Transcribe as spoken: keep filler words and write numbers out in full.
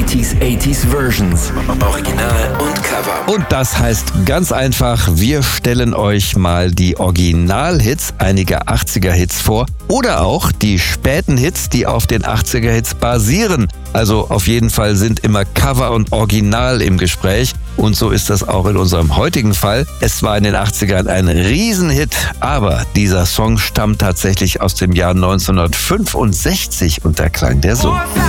neunziger, achtziger Versions. Original und Cover. Und das heißt ganz einfach, wir stellen euch mal die Originalhits einiger achtziger-Hits vor oder auch die späten Hits, die auf den achtziger-Hits basieren. Also auf jeden Fall sind immer Cover und Original im Gespräch. Und so ist das auch in unserem heutigen Fall. Es war in den achtzigern ein Riesenhit, aber dieser Song stammt tatsächlich aus dem Jahr neunzehnhundertfünfundsechzig und da klang der so.